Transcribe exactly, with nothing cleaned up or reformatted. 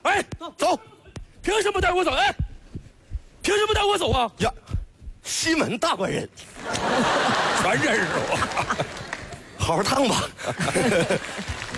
哎，走，凭什么带我走？哎，凭什么带我走啊？ 呀，西门大官人， 全认识我。 好好烫吧。